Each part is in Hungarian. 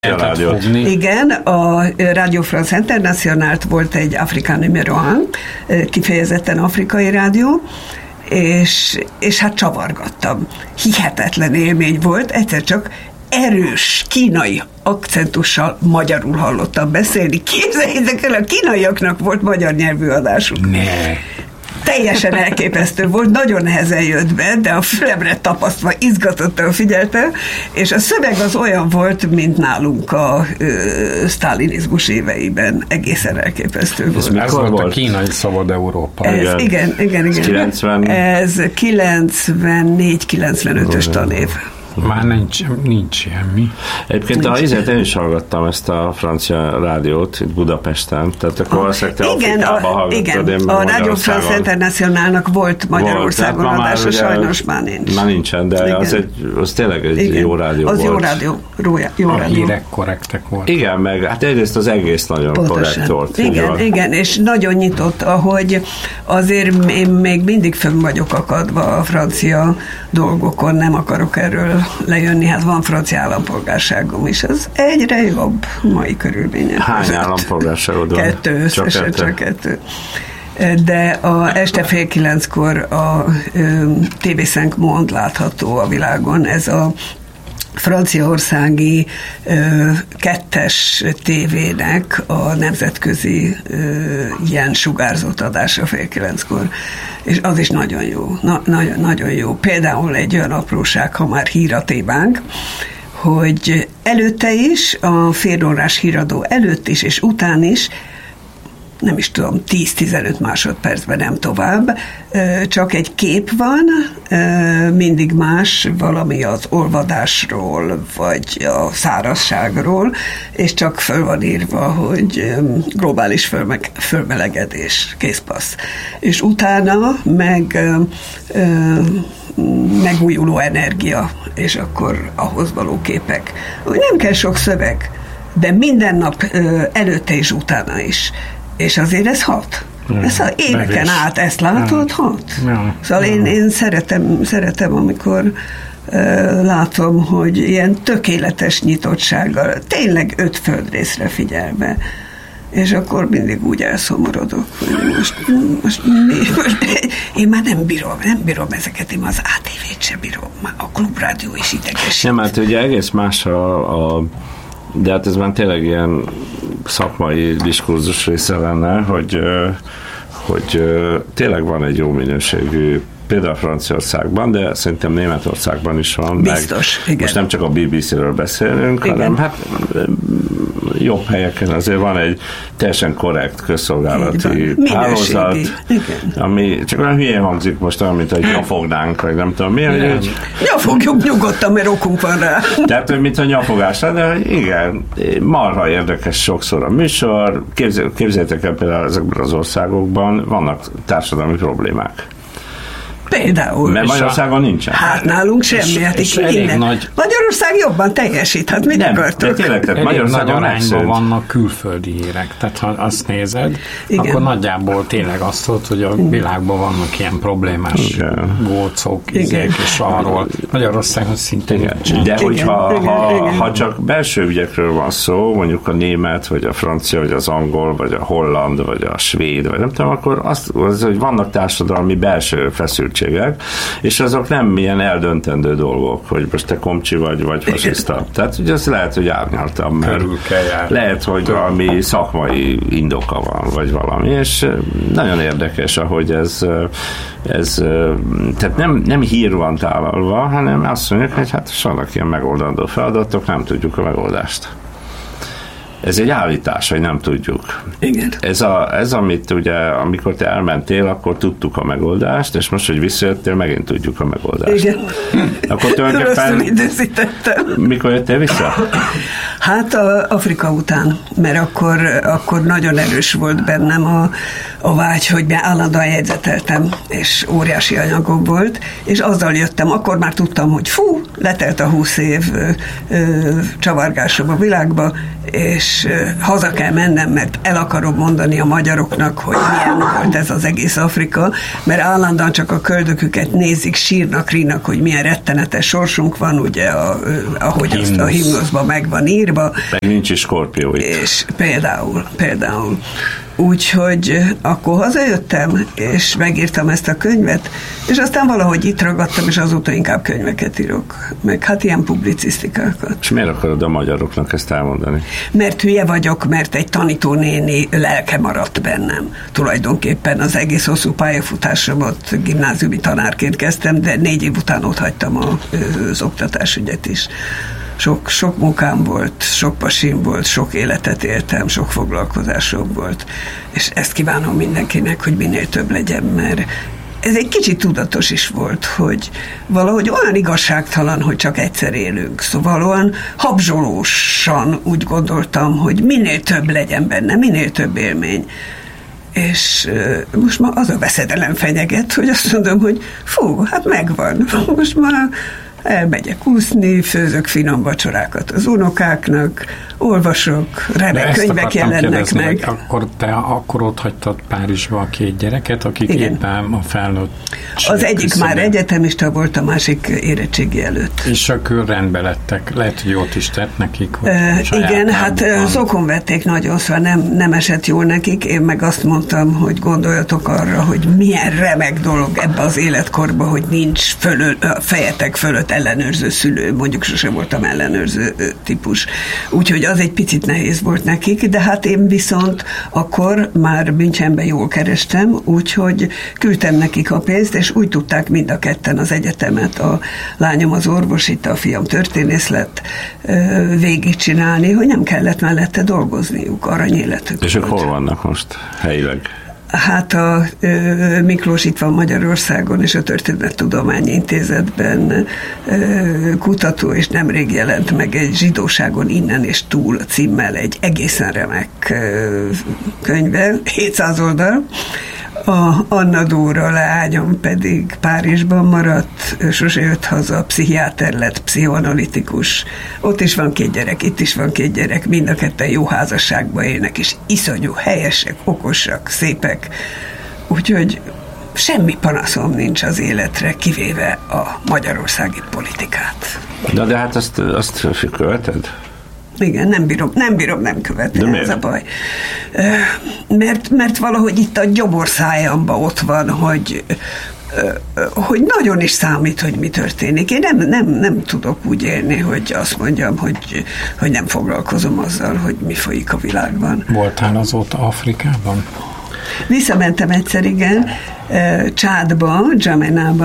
Igen, a Radio France Internationalt volt egy Afrika numero 1, kifejezetten afrikai rádió, és hát csavargattam. Hihetetlen élmény volt, egyszer csak erős kínai akcentussal magyarul hallottam beszélni. Képzeljétek el, a kínaiaknak volt magyar nyelvű adásuk. Teljesen elképesztő volt, nagyon nehezen jött be, de a fülemre tapasztva izgatottan figyeltem, és a szöveg az olyan volt, mint nálunk a sztálinizmus éveiben. Egészen elképesztő volt. Ez volt a kínai szabad Európa. Igen. 90... Ez 94-95-ös tanév. Már nincs ilyen mi. Egyébként azért én is hallgattam ezt a francia rádiót itt Budapesten, tehát akkor valószínűleg te Afrikában hallgattad. Igen, a Radio France Internationalnak volt Magyarországon adása, sajnos már nincs. Már nincsen, de az tényleg egy jó rádió az volt. Jó rádió. A hírek korrektek volt. Igen, meg hát egyrészt az egész nagyon korrekt volt. Igen, és nagyon nyitott, ahogy azért én még mindig fönn vagyok akadva a francia dolgokon, nem akarok erről lejönni, hát van francia állampolgárságom is, az egyre jobb mai körülmények. Hány állampolgárságod van? 2, összesen csak 2. De este 8:30 a TV Cinq Monde látható a világon, ez a franciaországi 2-es tévének a nemzetközi ilyen sugárzott adása 8:30, és az is nagyon jó. Nagyon jó. Például egy olyan apróság, ha már hír a témánk, hogy előtte is, a félórás híradó előtt is, és után is, nem is tudom, 10-15 másodpercben, nem tovább, csak egy kép van, mindig más, valami az olvadásról, vagy a szárazságról, és csak föl van írva, hogy globális fölmelegedés, készpassz. És utána megújuló energia, és akkor ahhoz való képek. Nem kell sok szöveg, de minden nap előtte és utána is. És azért ez hat. Éveken át ezt látod, hat. Szóval én szeretem, amikor látom, hogy ilyen tökéletes nyitottsággal, tényleg 5 földrészre figyelve, és akkor mindig úgy elszomorodok, hogy most én már nem bírom ezeket, én az ATV-t sem bírom, a Klubrádió is ideges. Nem, hát ugye egész más de hát ez már tényleg ilyen szakmai diskurzus része lenne, hogy tényleg van egy jó minőségű, például Franciaországban, de szerintem Németországban is van. Biztos, igen. Most nem csak a BBC-ről beszélünk, igen, hanem hát jobb helyeken azért van egy teljesen korrekt közszolgálati hálózat, ami csak olyan hülyén hangzik most, olyan, mint hogy nyafognánk, vagy nem tudom milyen. Nyafogjuk nyugodtan, mert okunk van rá. Tehát, mint a nyafogásra, de igen, marha érdekes sokszor a műsor. Képzeljétek el, például ezekben az országokban vannak társadalmi problémák. Például. Mert Magyarországon nincsen. Hát nálunk semmi. Magyarország jobban teljesít, hát mit akartok? Tényleg, Magyarországon nagy arányban vannak külföldi hírek. Tehát ha azt nézed, igen, akkor nagyjából tényleg azt tudod, hogy a világban vannak ilyen problémás gócok, izék, és arról. Magyarországon szintén nincsen. De hogyha csak belső ügyekről van szó, mondjuk a német, vagy a francia, vagy az angol, vagy a holland, vagy a svéd, vagy nem tudom, akkor az, hogy vannak társadalmi belső feszültségek, és azok nem ilyen eldöntendő dolgok, hogy most te komcsi vagy fasiszta. Tehát ugye az lehet, hogy árnyaltam, mert lehet, hogy valami szakmai indoka van, vagy valami, és nagyon érdekes, ahogy ez tehát nem hír van tálalva, hanem azt mondjuk, hogy hát vannak ilyen megoldandó feladatok, nem tudjuk a megoldást. Ez egy állítás, hogy nem tudjuk. Igen. Ez, amit ugye, amikor te elmentél, akkor tudtuk a megoldást, és most, hogy visszajöttél, megint tudjuk a megoldást. Igen. Akkor tulajdonképpen... Mikor jöttél vissza? Hát Afrika után, mert akkor nagyon erős volt bennem a vágy, hogy állandóan jegyzeteltem, és óriási anyagom volt, és azzal jöttem, akkor már tudtam, hogy letelt a 20 év csavargásom a világba, és haza kell mennem, mert el akarom mondani a magyaroknak, hogy milyen volt ez az egész Afrika, mert állandóan csak a köldöküket nézik, sírnak, rínak, hogy milyen rettenetes sorsunk van, ugye, ahogy azt a himnuszban meg van írva, írva. Meg nincs is Skorpió itt. És például. Úgyhogy akkor hazajöttem, és megírtam ezt a könyvet, és aztán valahogy itt ragadtam, és azóta inkább könyveket írok, meg hát ilyen publicisztikákat. És miért akarod a magyaroknak ezt elmondani? Mert hülye vagyok, mert egy tanítónéni lelke maradt bennem. Tulajdonképpen az egész hosszú pályafutásomat gimnáziumi tanárként kezdtem, de 4 év után ott hagytam az oktatásügyet is. Sok munkám volt, sok pasim volt, sok életet éltem, sok foglalkozásom volt, és ezt kívánom mindenkinek, hogy minél több legyen, mert ez egy kicsit tudatos is volt, hogy valahogy olyan igazságtalan, hogy csak egyszer élünk. Szóval olyan habzsolósan úgy gondoltam, hogy minél több legyen benne, minél több élmény. És most már az a veszedelem fenyeget, hogy azt mondom, hogy hát megvan, most már elmegyek úszni, főzök finom vacsorákat az unokáknak, olvasok, remek könyvek jelennek meg. Akkor te ott hagytad Párizsba a 2 gyereket, akik éppen a felnőtt. Az egyik már egyetemista volt, a másik érettségi előtt. És akkor rendbe lettek. Lehet, hogy jót is tett nekik. Igen, hát zokon vették nagyon, szóval nem esett jól nekik. Én meg azt mondtam, hogy gondoljatok arra, hogy milyen remek dolog ebbe az életkorba, hogy nincs fejetek fölött ellenőrző szülő, mondjuk sosem voltam ellenőrző típus. Úgyhogy az egy picit nehéz volt nekik, de hát én viszont akkor már Münchenben jól kerestem, úgyhogy küldtem nekik a pénzt, és úgy tudták mind a ketten az egyetemet, a lányom az orvosit, a fiam történész lett, végigcsinálni, hogy nem kellett mellette dolgozniuk, aranyéletük. És ők hol vannak most helyileg? Hát a Miklós itt van Magyarországon, és a Történettudományi Intézetben kutató, és nemrég jelent meg egy Zsidóságon innen és túl címmel egy egészen remek könyve, 700 oldal. Anna Dóra leányom pedig Párizsban maradt, sose jött haza, pszichiáter lett, pszichoanalitikus. Ott is van 2 gyerek, itt is van 2 gyerek, mind a ketten jó házasságban élnek, és iszonyú helyesek, okosak, szépek. Úgyhogy semmi panaszom nincs az életre, kivéve a magyarországi politikát. De hát azt követed? Igen, nem bírom nem követni, ez a baj. Mert valahogy itt a gyomorszájamba ott van, hogy nagyon is számít, hogy mi történik. Én nem tudok úgy élni, hogy azt mondjam, hogy nem foglalkozom azzal, hogy mi folyik a világban. Voltál azóta Afrikában? Visszamentem egyszer, igen, Csádba, Dzsamenába,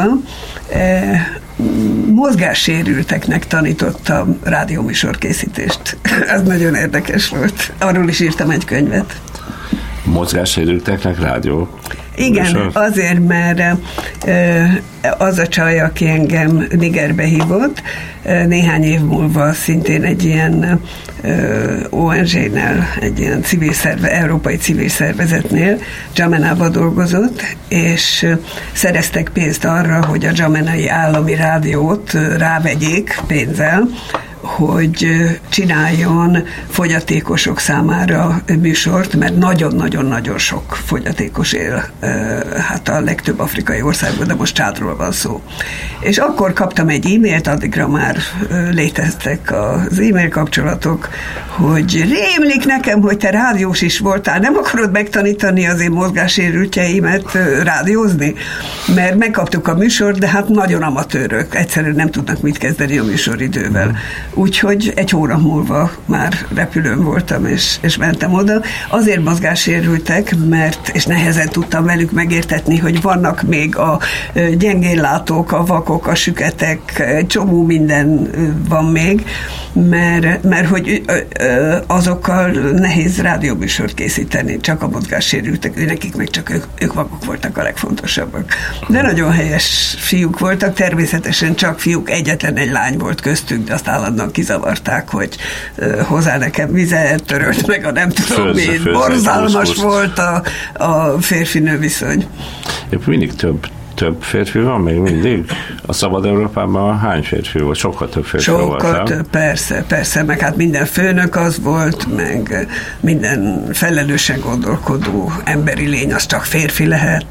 mozgássérülteknek tanítottam rádióműsorkészítést. Ez nagyon érdekes volt. Arról is írtam egy könyvet. Mozgássérülteknek rádió? Igen, azért, mert az a csaj, aki engem Nigerbe hívott, néhány év múlva szintén egy ilyen ONG-nél, egy ilyen európai civil szervezetnél Dzsamenába dolgozott, és szereztek pénzt arra, hogy a dzsamenai állami rádiót rávegyék pénzzel, hogy csináljon fogyatékosok számára műsort, mert nagyon-nagyon-nagyon sok fogyatékos él, hát a legtöbb afrikai országban, de most Csádról van szó. És akkor kaptam egy e-mailt, addigra már léteztek az e-mail kapcsolatok, hogy rémlik nekem, hogy te rádiós is voltál, nem akarod megtanítani az én mozgássérültjeimet rádiózni? Mert megkaptuk a műsort, de hát nagyon amatőrök, egyszerűen nem tudnak mit kezdeni a műsoridővel. Úgyhogy 1 hónap múlva már repülőn voltam, és mentem oda. Azért mozgássérültek, és nehezen tudtam velük megértetni, hogy vannak még a gyengénlátók, a vakok, a süketek, egy csomó minden van még, mert hogy azokkal nehéz rádióműsort készíteni, csak a mozgássérültek, nekik meg csak ők vakok voltak a legfontosabbak. De nagyon helyes fiúk voltak, természetesen csak fiúk, egyetlen egy lány volt köztük, de azt állandóan kizavarták, hogy hozzá nekem vizet, törölt meg a nem tudom mi, borzalmas volt a férfi-nő viszony. Épp mindig több férfi van még mindig? A Szabad Európában hány férfi volt? Sokkal több férfi volt. Sokkal több, persze, meg hát minden főnök az volt, meg minden felelősen gondolkodó emberi lény, az csak férfi lehet.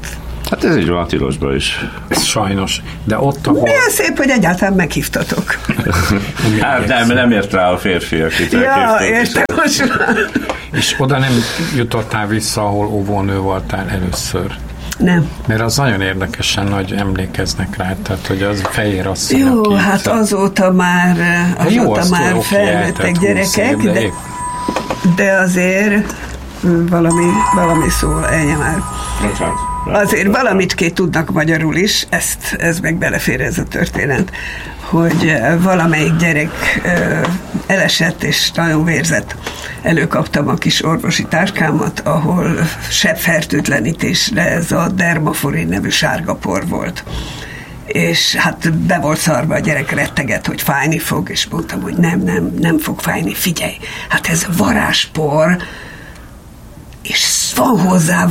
Hát ez így van a tilosban is. Sajnos. De ott, ahol... Milyen szép, hogy egyáltalán meghívtatok. Hát nem ért rá a férfi, akit értem most. És oda nem jutottál vissza, ahol óvónő voltál először. Nem. Mert az nagyon érdekesen nagy emlékeznek rá, tehát hogy az fehér asszony. Jó, hát azóta már felnőttek gyerekek, de azért valami szól, ennyi már. Azért valamit tudnak magyarul is, ez meg belefér ez a történet, hogy valamelyik gyerek elesett és nagyon vérzett. Előkaptam a kis orvosi táskámat, ahol sebfertőtlenítésre ez a dermaforin nevű sárga por volt. És hát be volt szarva, a gyerek retteget, hogy fájni fog, és mondtam, hogy nem fog fájni, figyelj, hát ez varázspor, és van hozzá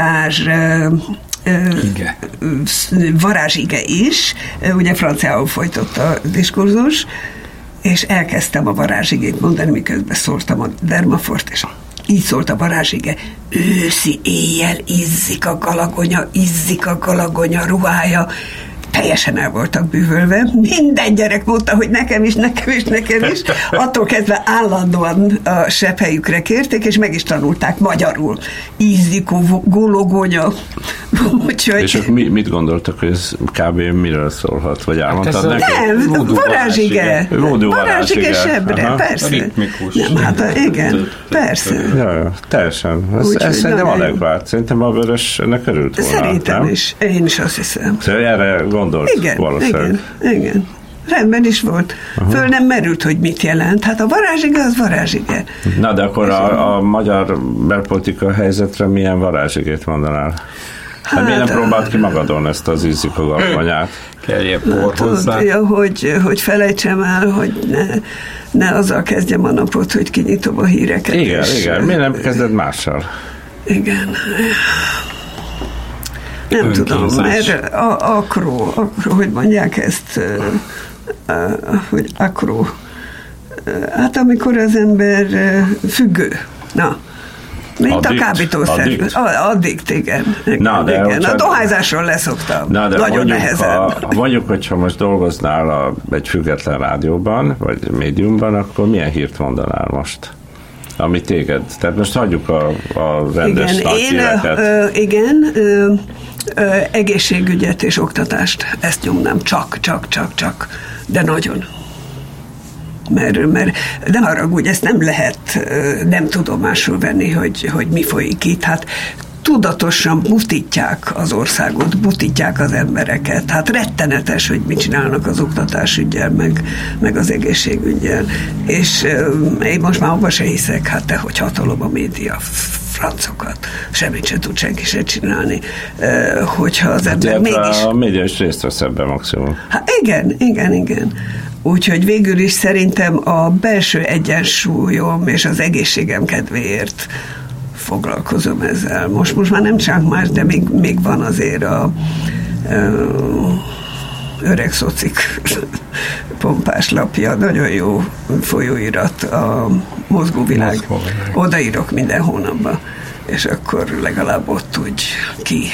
varázsige is, ugye franciául folytott a diskurzus, és elkezdtem a varázsigét mondani, miközben szóltam a dermafort, és így szólt a varázsige: őszi éjjel izzik a galagonya ruhája. Teljesen el voltak bűvölve. Minden gyerek mondta, hogy nekem is. Attól kezdve állandóan a sebhelyükre kérték, és meg is tanulták magyarul. Ízik gologonya. Úgyhogy... És ők mit gondoltak, hogy ez kb. Miről szólhat? Vagy elmondtad neki? Nem, varázsige. Varázsige sebre, persze. Ritmikus. Nem, hát igen, persze. Ja, teljesen. Ez szerintem adekvát. Szerintem a Vörös ennek örült volna. Szerintem is. Én is azt hiszem. Szóval erre gondolt valószínűleg. Igen. Rendben is volt. Föl nem merült, hogy mit jelent. Hát a varázsige az varázsige. Na, de akkor a magyar belpolitika helyzetre milyen varázsigét mondanál? Hát miért nem próbált ki magadon ezt az ízikogalmanyát? Kelljél por hozzá. Hogy felejtsem el, hogy ne azzal kezdjem a napot, hogy kinyitom a híreket. Igen. Miért nem kezded mással? Igen. Nem tudom, mert akró, hogy mondják ezt, hogy akró. Hát amikor az ember függő. Na, mint a kábítószer. Addikt, igen. A dohányzásról leszoktam. Nagyon nehezen. Mondjuk, hogyha most dolgoznál egy független rádióban, vagy médiumban, akkor milyen hírt mondanál most? Ami téged. Tehát most hagyjuk a rendes nagyhíreket. Igen, egészségügyet és oktatást. Ezt nyomnám csak. De nagyon. Mert nem haragudj, ezt nem lehet nem tudomásul venni, hogy mi folyik itt. Hát tudatosan butítják az országot, butítják az embereket. Hát rettenetes, hogy mit csinálnak az oktatásüggyel, meg az egészségüggyel. És én most már abba se hiszek, hát te, hogy hatalom a média, francokat. Semmit se tud senki se csinálni. Hogyha az ember mégis... A média is részt vesz ebben maximum. Hát igen. Úgyhogy végül is szerintem a belső egyensúlyom és az egészségem kedvéért foglalkozom ezzel. Most már nem csak más, de még van azért a öreg szocik pompás lapja, nagyon jó folyóirat, a Mozgóvilág. Odaírok minden hónapban, és akkor legalább ott úgy ki.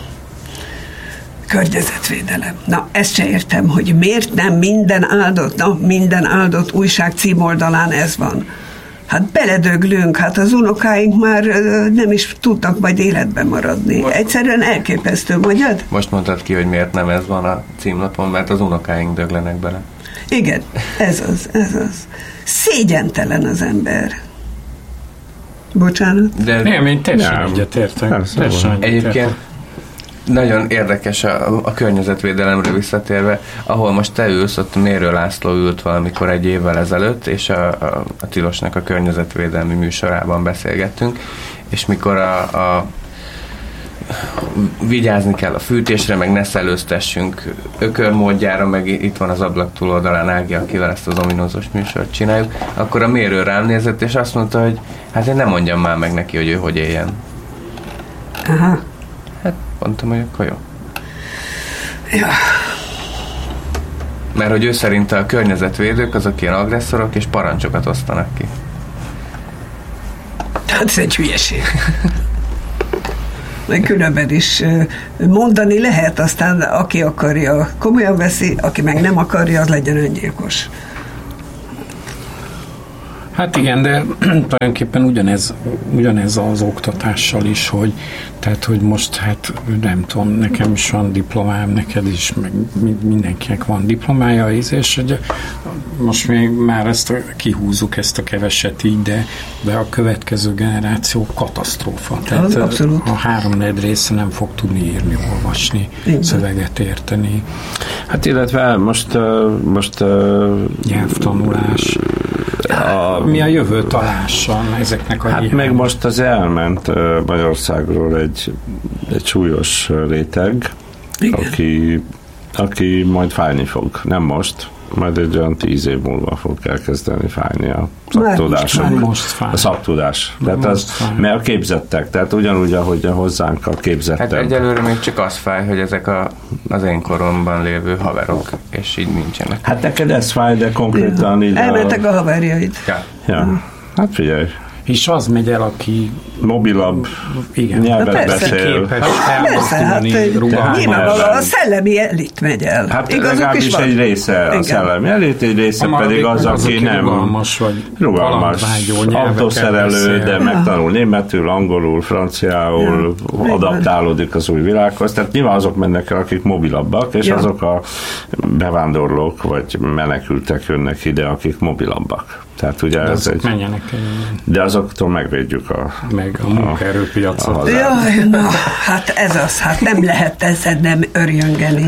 Környezetvédelem. Na, ezt se értem, hogy miért nem minden áldott újság címoldalán ez van. Hát beledöglünk, hát az unokáink már nem is tudnak majd életben maradni. Egyszerűen elképesztő, mondjad? Most mondtad ki, hogy miért nem ez van a címlapon, mert az unokáink döglenek bele. Igen, ez az. Szégyentelen az ember. Bocsánat. De én teljesen egyetértek. Egyébként nagyon érdekes a környezetvédelemre visszatérve, ahol most te ülsz, ott Mérő László ült valamikor egy évvel ezelőtt, és a Tilosnak a környezetvédelmi műsorában beszélgettünk, és mikor vigyázni kell a fűtésre, meg ne szellőztessünk ökörmódjára, meg itt van az ablak túloldalán Ági, akivel ezt az ominózus műsort csináljuk, akkor a Mérő rám nézett, és azt mondta, hogy hát én nem mondjam már meg neki, hogy ő hogy éljen. Aha. Hát mondtam, hogy akkor jó. Ja. Mert hogy ő szerint a környezetvédők azok ilyen agresszorok, és parancsokat osztanak ki. Hát ez egy hülyeség. meg különben is mondani lehet, aztán aki akarja, komolyan veszi, aki meg nem akarja, az legyen öngyilkos. Hát igen, de tulajdonképpen ugyanez az oktatással is, hogy most hát nem tudom, nekem is van diplomám, neked is, meg mindenkinek van diplomája, és hogy most még már kihúzzuk ezt a keveset így, de a következő generáció katasztrófa. Tehát a 3/4 része nem fog tudni írni, olvasni, szöveget érteni. Hát illetve most nyelvtanulás. Mi a jövő talása ezeknek a hát meg most az elment Magyarországról egy súlyos réteg, aki majd fájni fog. Nem most, majd egy olyan 10 év múlva fog elkezdeni fájni a szaktudások. A szaktudás. Mert a képzettek, tehát ugyanúgy, ahogy hozzánk a képzettek. Hát egyelőre még csak az fáj, hogy ezek az én koromban lévő haverok, és így nincsenek. Hát neked ez fáj, de konkrétan így elmentek a haverjaid. Ja. Hát figyelj. És az megy el, aki mobilabb, nyelvet beszél. Persze, hát nyilvánvalóan a szellemi elit megy el. Hát legalábbis egy része a szellemi elit, egy része pedig az, aki nem rugalmas, autószerelő, de megtanul németül, angolul, franciául, adaptálódik az új világhoz. Tehát nyilván azok mennek el, akik mobilabbak, és azok a bevándorlók vagy menekültek jönnek ide, akik mobilabbak. Tehát ugye de azok menjenek de azoktól megvédjük a munkaerőpiacot. Jaj, na, hát ez az, hát nem lehet ezzel nem örjöngeni.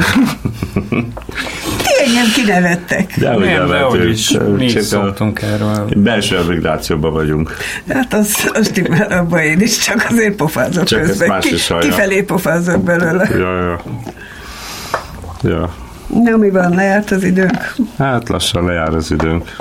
Ti engem kinevettek. De úgy nevetünk. Mi is szóltunk erről. Belső migrációban vagyunk. Hát az timmel abban én is, csak azért pofázok csak közben. Kifelé pofázok belőle. Ja. Na, mi van, lejárt az időnk? Hát lassan lejár az időnk.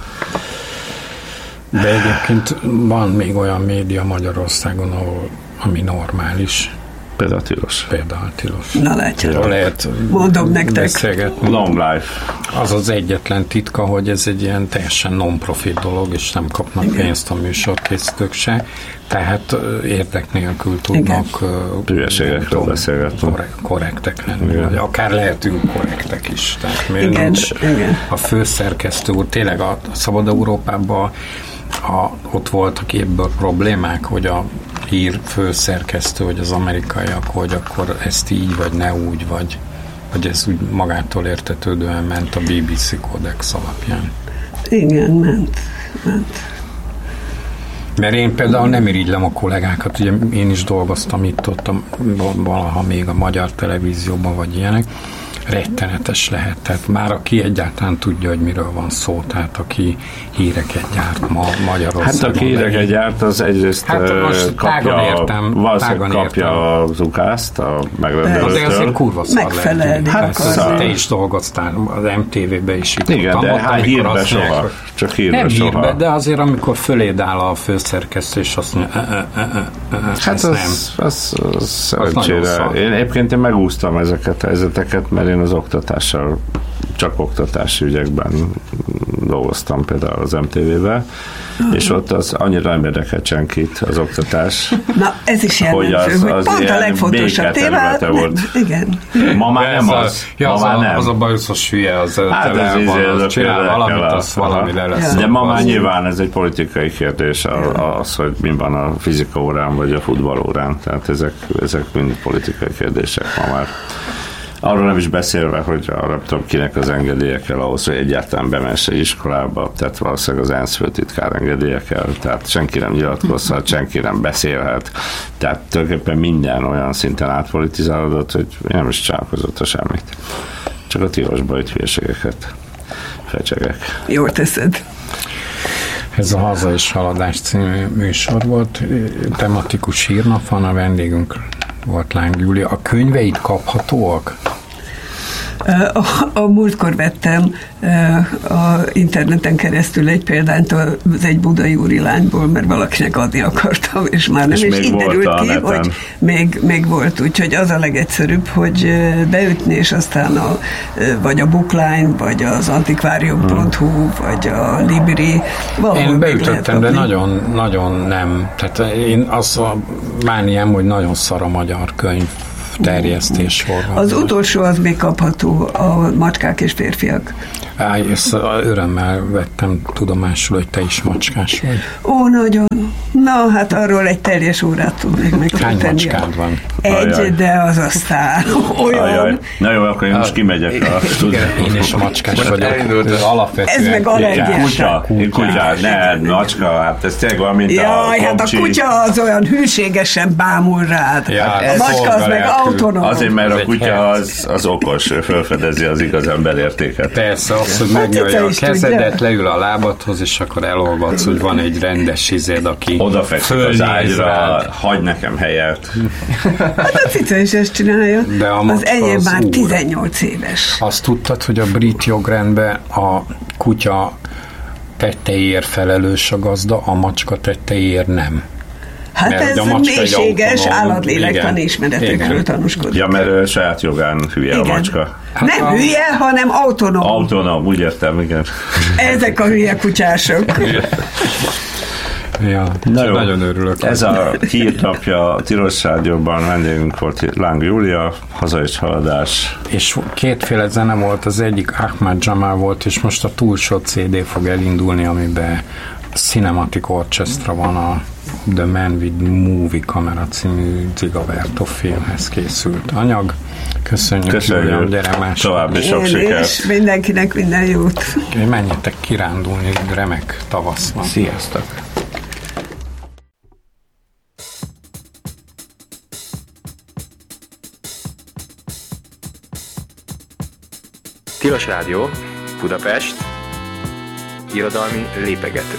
De egyébként van még olyan média Magyarországon, ami normális. Például tilos. Na látjátok. Lehet mondom nektek. Beszélgetni. Long life. Az az egyetlen titka, hogy ez egy ilyen teljesen non-profit dolog, és nem kapnak pénzt a műsorkészítők se. Tehát érdek nélkül tudnak hülyeségekről beszélgetni. Korrektek lenni. Vagy akár lehetünk korrektek is. Tehát igen. A főszerkesztő úr, tényleg a Szabad Európában ott voltak ebből problémák, hogy a hír főszerkesztő, vagy az amerikaiak, hogy akkor ezt így, vagy ne úgy, vagy ez úgy magától értetődően ment a BBC kódex alapján. Igen, ment. Mert én például nem irigylem a kollégákat, ugye én is dolgoztam itt-ott valaha még a magyar televízióban, vagy ilyenek, rettenetes lehet, tehát már aki egyáltalán tudja, hogy miről van szó, tehát aki híreket gyárt ma Magyarországon. Hát aki híreket gyárt, az egyrészt kapja az ukászt a megrendelőtől. De ez egy kurva szar megfelelni. Te is dolgoztál az MTV-be is itt. Igen, de hát hírbe soha. Csak hírbe nem soha. Hírbe, de azért amikor föléd áll a főszerkesztő, és azt mondja, hát az szerencsére. Én egyébként megúsztam ezeket a helyzeteket, mert én az oktatással, csak oktatási ügyekben dolgoztam például az MTV-be, és ott az annyira nem érdekelt senkit az oktatás. Na, ez is jellemző, hogy pont a legfontosabb témát. Igen. Ma már nem az. Az a bajuszos hülye, az csinál valamit, az valamire lesz. De ma már nyilván ez egy politikai kérdés, az, hogy mi van a fizika órán, vagy a futball órán. Tehát ezek mind politikai kérdések ma már. Arról nem is beszélve, hogy nem tudom kinek az engedélye kell ahhoz, hogy egyáltalán bemesse iskolába, tehát valószínűleg az ENSZ főtitkár engedélye kell, tehát senki nem nyilatkozhat, senki nem beszélhet, tehát tulajdonképpen minden olyan szinten átpolitizálódott, hogy nem is csálkozott a semmit. Csak a tilosba egy hülyeségeket fecsegek. Jól teszed. Ez a Haza és Haladás című műsor volt, tematikus hírnap van, a vendégünk volt Láng Júlia. A könyveid kaphatóak? A múltkor vettem a interneten keresztül egy példányt az egy budai úri lányból, mert valakinek adni akartam, és már nem, és így derült ki, hogy még volt, úgyhogy az a legegyszerűbb, hogy beütni, és aztán vagy a Bookline, vagy az antikvárium.hu, vagy a Libri, én beütöttem, de nagyon nem. Tehát én az a mániám, hogy nagyon szar a magyar könyv terjesztés forgalmazás. Az utolsó az még kapható, a Macskák és férfiak. Ezt örömmel vettem tudomásul, hogy te is macskás vagy. Ó, nagyon. Na, hát arról egy teljes órát tudnék megtenni. Hány macskád van? Egy, de az aztán olyan. Ajaj. Na jó, akkor én most kimegyek a stúdióba. Én is macskás vagyok. Ez meg allergiás. Kutya, ne, macska, hát ez tényleg van, mint jaj, a hát a kutya az olyan hűségesen bámul rád. Ja, a macska az meg autonóm. Azért, mert a kutya az okos, felfedezi az igazán belértéket. Persze, az, hogy megnyalja a kezedet, leül a lábadhoz, és akkor elolvadsz, hogy van egy rendes izéd, aki odafekszik az ágyra, hagy nekem helyet. Hát a cica is ezt csinálja. De az enyém már 18 éves. Azt tudtad, hogy a brit jogrendben a kutya tetteiért felelős a gazda, a macska tetteiért nem. Hát mert ez mélységes állatlélektan ismeretekről tanúskodik. Ja, mert saját jogán hülye a macska. Hát nem hülye, hanem autonóm. Autonóm, úgy értem, igen. Ezek a hülye kutyások. Ja, nagyon örülök. Ez a hírnapja a Tilos Rádióban, vendégünk volt Láng Júlia, Haza és haladás. És kétféle zene volt, az egyik Ahmad Jamal volt, és most a túlsó CD fog elindulni, amiben Cinematic Orchestra van, a The Man with Movie Camera című Zigavertov filmhez készült anyag. Köszönjük, Julian, gyere más. További sok sikert. És mindenkinek minden jót. Menjetek kirándulni, remek tavasz van. Sziasztok! Tilos Rádió, Budapest, irodalmi lépegető.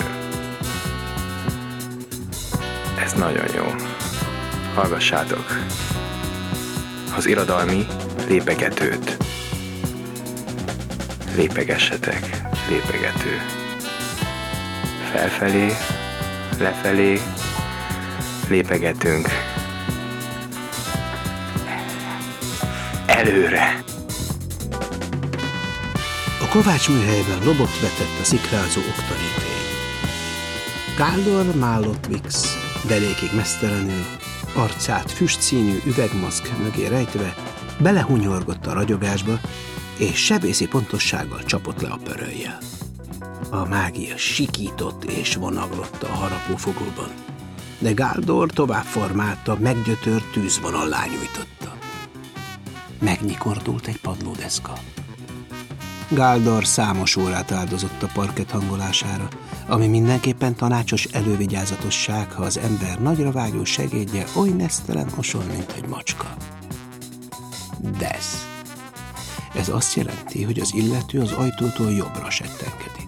Ez nagyon jó. Hallgassátok az irodalmi lépegetőt. Lépegessetek, lépegető. Felfelé, lefelé, lépegetünk. Előre! A Kovács műhelyben lobot vetett a szikrázó oktaréfény. Gáldor mállott Vix, derékig mesztelenül, arcát füstszínű üvegmaszk mögé rejtve, belehunyorgott a ragyogásba, és sebészi pontossággal csapott le a pöröllyel. A mágia sikított és vonaglott a harapófogóban, de Gáldor tovább formálta, meggyötört tűzvonallá nyújtotta. Megnyikordult egy padlódeszka. Gáldor számos órát áldozott a parkett hangolására, ami mindenképpen tanácsos elővigyázatosság, ha az ember nagyra vágyó segédje oly nesztelen oson, mint egy macska. Desz. Ez azt jelenti, hogy az illető az ajtótól jobbra settenkedik.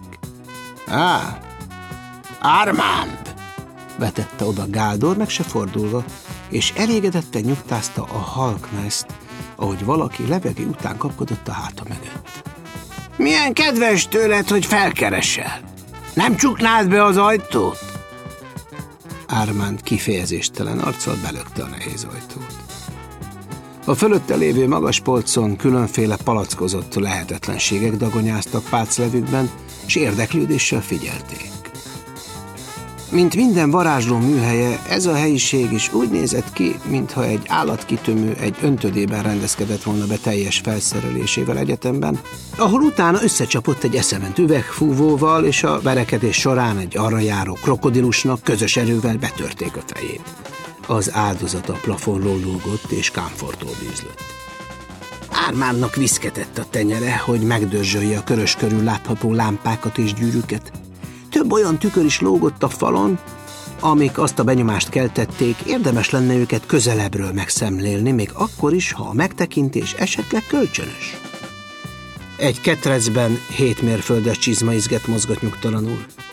Armand! Vetette oda Gáldor, meg se fordulva, és elégedetten nyugtázta a halkneszt, ahogy valaki levegő után kapkodott a háta mögött. Milyen kedves tőled, hogy felkeresel? Nem csuknád be az ajtót? Armand kifejezéstelen arccal belökte a nehéz ajtót. A fölötte lévő magas polcon különféle palackozott lehetetlenségek dagonyáztak páclevükben, s érdeklődéssel figyelték. Mint minden varázsló műhelye, ez a helyiség is úgy nézett ki, mintha egy állatkitömő egy öntödében rendezkedett volna be teljes felszerelésével egyetemben, ahol utána összecsapott egy eszement üvegfúvóval, és a verekedés során egy arra járó krokodilusnak közös erővel betörték a fejét. Az áldozat a plafonról lógott és kámfortól bűzlött. Armandnak viszketett a tenyere, hogy megdörzsölje a körös körül látható lámpákat és gyűrűket. Több olyan tükör is lógott a falon, amik azt a benyomást keltették, érdemes lenne őket közelebbről megszemlélni, még akkor is, ha a megtekintés esetleg kölcsönös. Egy ketrecben 7 mérföldes csizma izget mozgott nyugtalanul.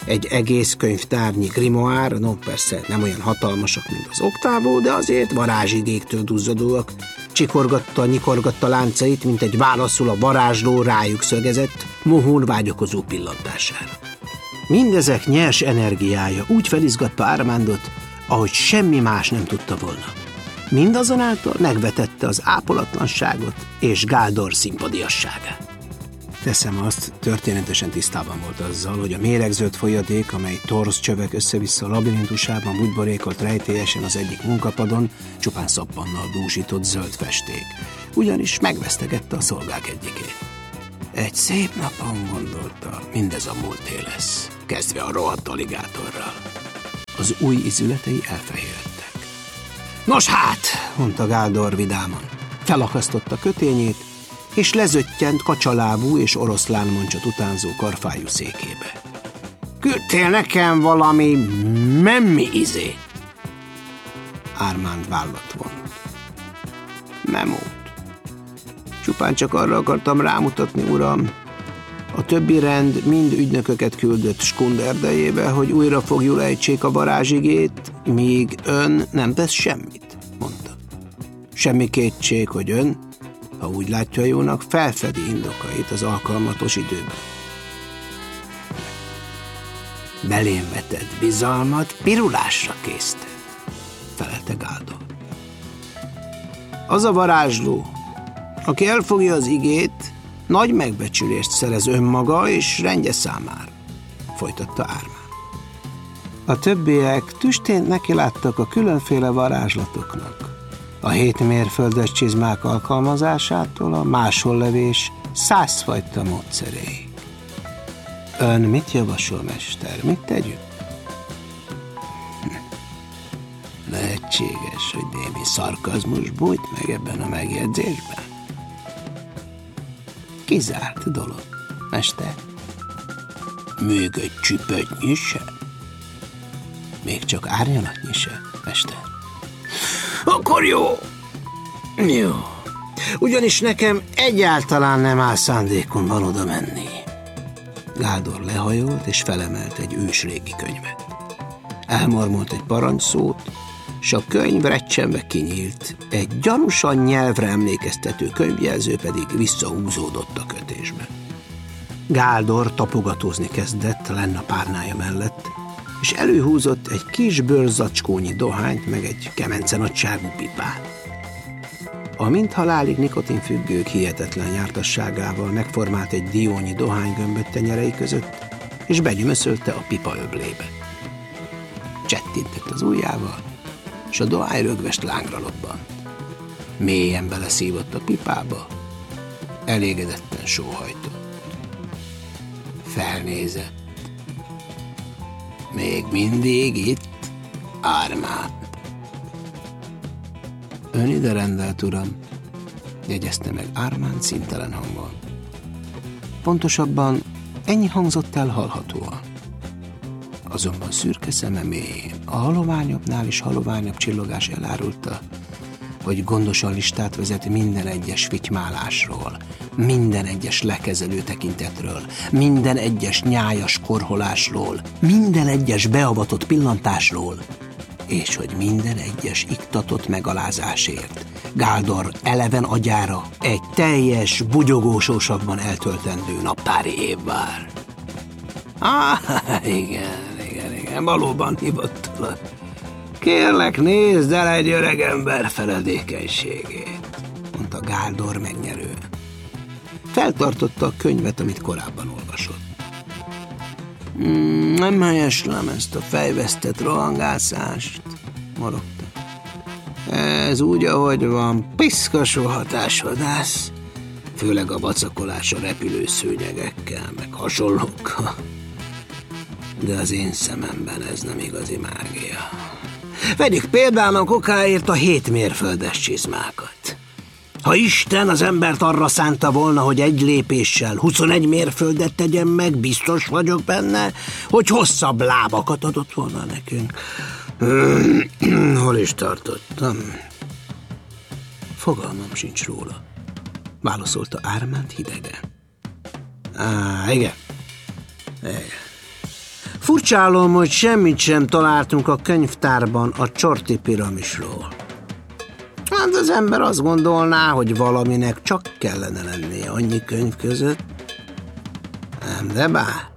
egy egész könyvtárnyi grimoár, no persze nem olyan hatalmasak, mint az Oktávó, de azért varázsigéktől duzzadóak. Nyikorgatta láncait, mint egy válaszul a varázsló rájuk szögezett, mohón vágyakozó pillantására. Mindezek nyers energiája úgy felizgatta Armandot, ahogy semmi más nem tudta volna. Mindazonáltal megvetette az ápolatlanságot és Gáldor szimpadiasságát. Teszem azt, történetesen tisztában volt azzal, hogy a méregzöld folyadék, amely torz csövek össze-vissza labirintusában bugyborékolt rejtélyesen az egyik munkapadon, csupán szappannal dúsított zöld festék, ugyanis megvesztegette a szolgák egyikét. Egy szép napon gondolta, mindez a múlté lesz, kezdve a rohadt aligátorral. Az új izületei elfehéredtek. Nos hát, mondta Gáldor vidáman. Felakasztotta kötényét, és lezöttyent kacsalábú és oroszlánmoncsot utánzó karfájú székébe. Küldtél nekem valami memmi izét? Armand vállat vont. Memót. Csupán csak arra akartam rámutatni, uram. A többi rend mind ügynököket küldött Skund erdejébe, hogy újra fogjul ejtsék a varázsigét, míg ön nem tesz semmit, mondta. Semmi kétség, hogy ön, ha úgy látja jónak, felfedi indokait az alkalmatos időben. Belém vetett bizalmat pirulásra készte, felelte Gáldor. Az a varázsló, aki elfogja az igét, nagy megbecsülést szerez önmaga és rendje számára, folytatta Armand. A többiek tüstént nekiláttak a különféle varázslatoknak. A 7 mérföldes csizmák alkalmazásától a máshol-levés 100 fajta módszeréig. Ön mit javasol, mester? Mit tegyünk? Lehetséges, hogy némi szarkazmus bújt meg ebben a megjegyzésben. Kizárt dolog, mester. Még egy csüpötnyi se? Még csak árnyalatnyi se, mester? Akkor jó. Jó. Ugyanis nekem egyáltalán nem áll szándékomban oda menni. Gáldor lehajolt és felemelt egy ősrégi könyvet. Elmormolt egy parancsszót, s a könyv recsenve kinyílt, egy gyanúsan nyelvre emlékeztető könyvjelző pedig visszahúzódott a kötésbe. Gáldor tapogatózni kezdett lenn a párnája mellett, és előhúzott egy kis bőrzacskónyi dohányt, meg egy kemence nagyságú pipát. A mindhalálig nikotinfüggők hihetetlen jártasságával megformált egy diónyi dohánygömböt tenyerei között, és begyümöszölte a pipa öblébe. Csettintett az ujjával, és a dohány rögvest lángra lobbant. Mélyen beleszívott a pipába, elégedetten sóhajtott. Felnézett. Még mindig itt, Armand. Ön ide rendelt, uram, jegyezte meg Armand színtelen hangon. Pontosabban ennyi hangzott el hallhatóan. Azonban szürke szeme mélyén, a haloványabbnál is haloványabb csillogás elárulta, hogy gondosan listát vezet minden egyes vitymálásról, minden egyes lekezelő tekintetről, minden egyes nyájas korholásról, minden egyes beavatott pillantásról, és hogy minden egyes iktatott megalázásért Gáldor eleven agyára egy teljes, bugyogósósabban eltöltendő naptári év vár. Igen, valóban hivottalak. Kérlek, nézd el egy öreg ember feledékenységét, mondta Gáldor megnyerően. Feltartotta a könyvet, amit korábban olvasott. Nem helyeslem ezt a fejvesztett rohangászást, morogta. Ez úgy, ahogy van, piszkosó hatásvadász, főleg a vacakolás a repülőszőnyegekkel, meg hasonlókkal. De az én szememben ez nem igazi mágia. Vegyük például okáért a 7 mérföldes csizmákat. Ha Isten az embert arra szánta volna, hogy egy lépéssel 21 mérföldet tegyen meg, biztos vagyok benne, hogy hosszabb lábakat adott volna nekünk. Hol is tartottam? Fogalmam sincs róla, válaszolta Armand hidegen. Igen. Furcsálom, hogy semmit sem találtunk a könyvtárban a Csorti piramisról. Hát az ember azt gondolná, hogy valaminek csak kellene lennie annyi könyv között. Nem, de bár.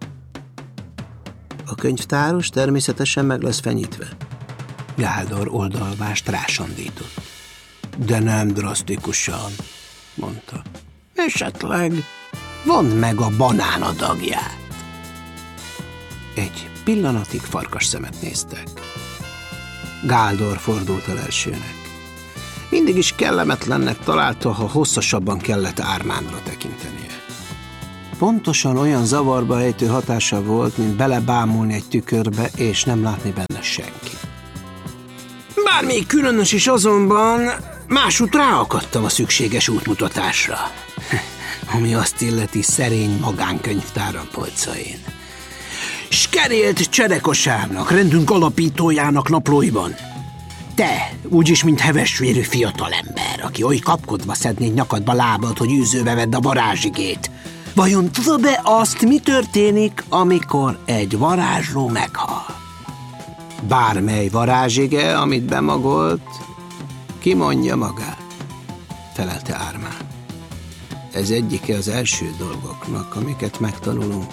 A könyvtáros természetesen meg lesz fenyítve. Gáldor oldalvást rásandított. De nem drasztikusan, mondta. Esetleg vondd meg a banánadagját. Egy pillanatig farkas szemet néztek. Gáldor fordult el elsőnek. Mindig is kellemetlennek találta, ha hosszasabban kellett Ármándra tekintenie. Pontosan olyan zavarba ejtő hatása volt, mint belebámulni egy tükörbe, és nem látni benne senki. Bármi különös is azonban, másút ráakadtam a szükséges útmutatásra, ami azt illeti szerény magánkönyvtára polcain. Skerélt cserekosárnak, rendünk alapítójának naplóiban. Te, úgyis, mint hevesvérű fiatalember, aki oly kapkodva szednéd nyakadba lábad, hogy űzőbe vedd a varázsigét. Vajon tudod-e azt, mi történik, amikor egy varázsló meghal? Bármely varázsige, amit bemagolt, kimondja magát, felelte Ármán. Ez egyike az első dolgoknak, amiket megtanulunk.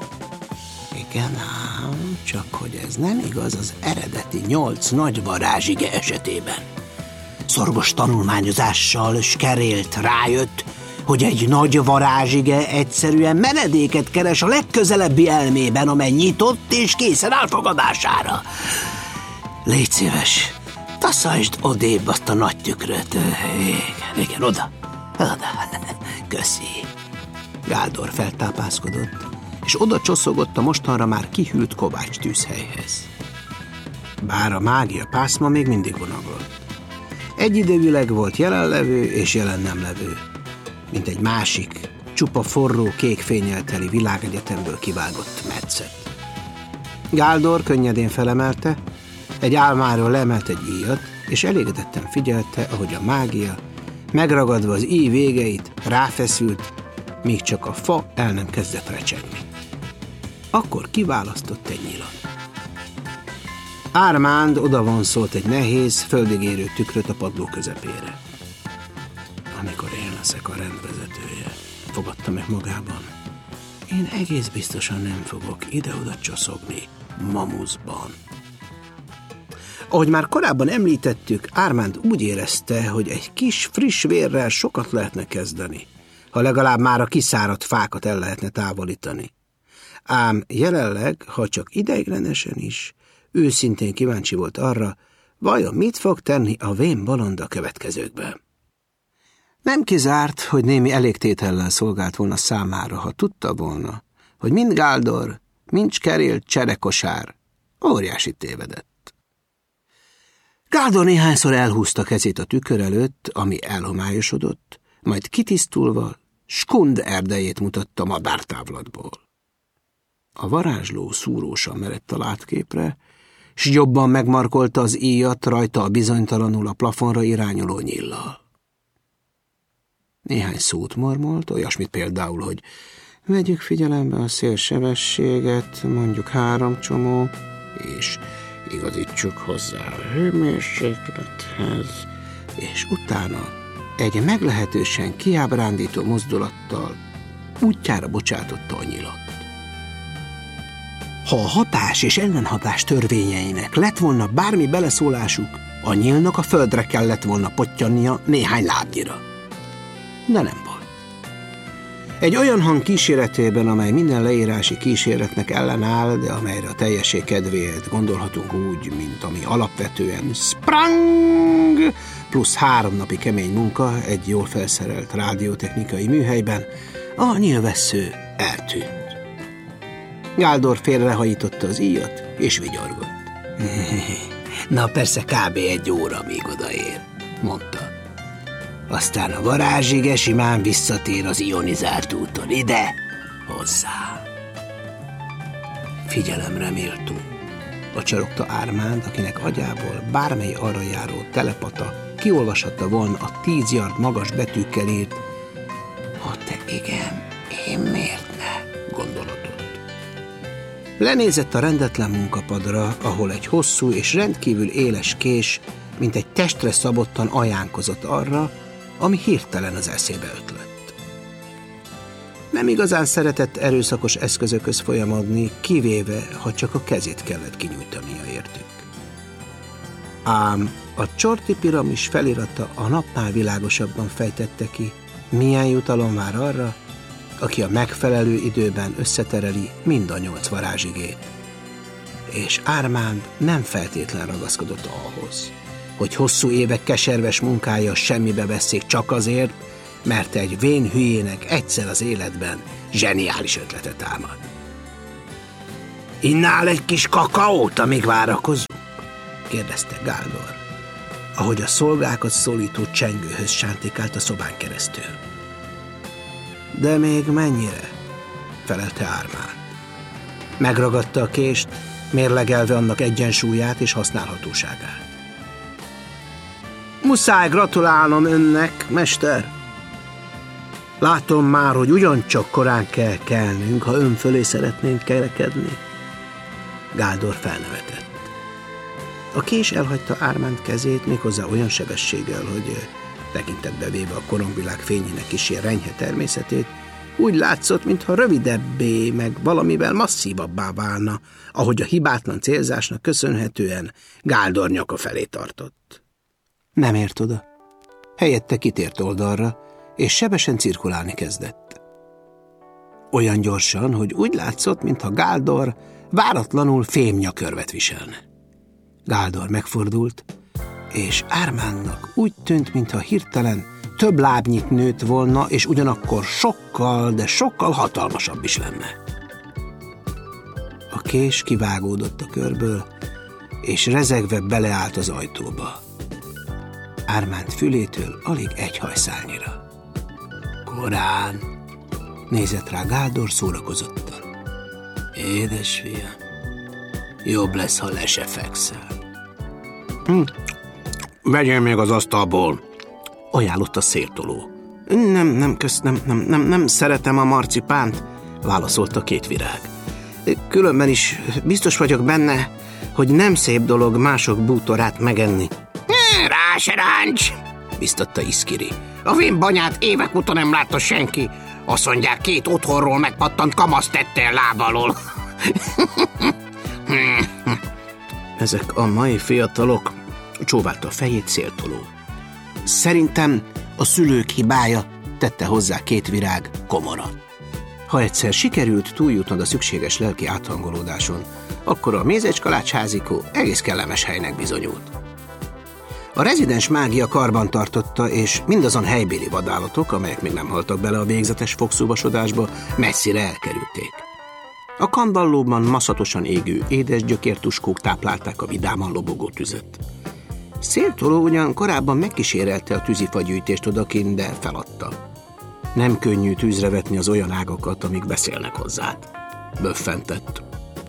Igen ám, csak hogy ez nem igaz az eredeti 8 nagy varázsige esetében. Szorgos tanulmányozással Skerélt rájött, hogy egy nagy varázsige egyszerűen menedéket keres a legközelebbi elmében, amely nyitott és készen áll fogadására. Légy szíves, taszajtsd odébb azt a nagy tükröt. Igen, oda. Köszi. Gáldor feltápászkodott, és oda csosszogott a mostanra már kihűlt kovács tűzhelyhez. Bár a mágia pászma még mindig vonaglott. Egyidejűleg volt jelenlevő és jelen nem levő, mint egy másik, csupa forró, kék fénnyel teli világegyetemből kivágott metszet. Gáldor könnyedén felemelte, egy álmáról leemelt egy íjat, és elégedetten figyelte, ahogy a mágia, megragadva az íj végeit, ráfeszült, míg csak a fa el nem kezdett recsegni. Akkor kiválasztott egy nyilat. Ármánd odavonszolt egy nehéz, földig érő tükröt a padló közepére. Amikor én leszek a rendvezetője, fogadta meg magában, én egész biztosan nem fogok ide-oda csoszogni mamuszban. Ahogy már korábban említettük, Ármánd úgy érezte, hogy egy kis friss vérrel sokat lehetne kezdeni, ha legalább már a kiszáradt fákat el lehetne távolítani. Ám jelenleg, ha csak ideiglenesen is, őszintén kíváncsi volt arra, vajon mit fog tenni a vén bolond a következőkben. Nem kizárt, hogy némi elégtétellel szolgált volna számára, ha tudta volna, hogy mind Gáldor, mind Skerélt cserekosár óriási tévedett. Gáldor néhányszor elhúzta kezét a tükör előtt, ami elhomályosodott, majd kitisztulva Skund erdejét mutatta madártávlatból. A varázsló szúrósan merett a látképre, s jobban megmarkolta az íjat rajta a bizonytalanul a plafonra irányuló nyíllal. Néhány szót mormolt, olyasmit például, hogy vegyük figyelembe a szélsebességet, mondjuk 3 csomó, és igazítsuk hozzá a hőmérséklethez, és utána egy meglehetősen kiábrándító mozdulattal útjára bocsátotta a nyilat. Ha a hatás és ellenhatás törvényeinek lett volna bármi beleszólásuk, a nyílnak a földre kellett volna pottyannia néhány lábnyira. De nem volt. Egy olyan hang kíséretében, amely minden leírási kíséretnek ellenáll, de amelyre a teljesség kedvéért gondolhatunk úgy, mint ami alapvetően sprang, plusz 3 napi kemény munka egy jól felszerelt rádiótechnikai műhelyben, a nyílvessző eltűnt. Gáldor félrehajította az íjat, és vigyorgott. Na persze kb. 1 óra, míg odaér, mondta. Aztán a varázsige simán visszatér az ionizált úton, ide, hozzá. Figyelemre méltó, acsarogta Ármánd, akinek agyából bármely arra járó telepata kiolvashatta volna a 10 yard magas betűkkel írt, ha te igen, én miért ne, gondolatot. Lenézett a rendetlen munkapadra, ahol egy hosszú és rendkívül éles kés, mint egy testre szabottan ajánkozott arra, ami hirtelen az eszébe ötlött. Nem igazán szeretett erőszakos eszközökhöz folyamodni, kivéve, ha csak a kezét kellett kinyújtania értük. Ám a Csorti piramis felirata a napnál világosabban fejtette ki, milyen jutalom vár arra, aki a megfelelő időben összetereli mind a 8 varázsigét. És Ármánd nem feltétlen ragaszkodott ahhoz, hogy hosszú évek keserves munkája semmibe vesszék csak azért, mert egy vén hülyének egyszer az életben zseniális ötlete támad. Innál egy kis kakaót, amíg várakozunk? kérdezte Gáldor, ahogy a szolgákat szólító csengőhöz sántikált a szobán keresztül. De még mennyire? felelte Ármánd. Megragadta a kést, mérlegelve annak egyensúlyát és használhatóságát. Muszáj gratulálnom önnek, mester! Látom már, hogy ugyancsak korán kell kelnünk, ha ön fölé szeretnénk kerekedni. Gáldor felnevetett. A kés elhagyta Ármánd kezét, méghozzá olyan sebességgel, hogy tekintetbe véve a korongvilág fényének kísér renyhe természetét, úgy látszott, mintha rövidebbé, meg valamivel masszívabbá válna, ahogy a hibátlan célzásnak köszönhetően Gáldor nyaka felé tartott. Nem ért oda. Helyette kitért oldalra, és sebesen cirkulálni kezdett. Olyan gyorsan, hogy úgy látszott, mintha Gáldor váratlanul fémnyakörvet viselne. Gáldor megfordult, és Ármándnak úgy tűnt, mintha hirtelen több lábnyit nőtt volna, és ugyanakkor sokkal, de sokkal hatalmasabb is lenne. A kés kivágódott a körből, és rezegve beleállt az ajtóba. Ármánd fülétől alig egy hajszálnyira. Korán, nézett rá Gáldor szórakozottan. Édesfiam, jobb lesz, ha le se fekszel. Vegyél még az asztalból, ajánlott a széltoló. Nem szeretem a marcipánt, válaszolta Két Virág. Különben is biztos vagyok benne, hogy nem szép dolog mások bútorát megenni. Rá se ráncs, biztatta Iszkiri. A vén banyát évek óta nem látta senki. Azt mondják, 2 otthonról megpattant kamaszt tette el lába alól. Ezek a mai fiatalok, csóválta a fejét széltoló. Szerintem a szülők hibája, tette hozzá Két Virág komoran. Ha egyszer sikerült túljutnod a szükséges lelki áthangolódáson, akkor a Mézecskalács házikó egész kellemes helynek bizonyult. A rezidens mágia karban tartotta, és mindazon helybéli vadállatok, amelyek még nem haltak bele a végzetes fogszúvasodásba, messzire elkerülték. A kandallóban maszatosan égő édes gyökértuskók táplálták a vidáman lobogó tüzet. Széltoló ugyan korábban megkísérelte a tűzifagyűjtést odakint, de feladta. Nem könnyű tűzre vetni az olyan ágakat, amik beszélnek hozzád. Böffentett.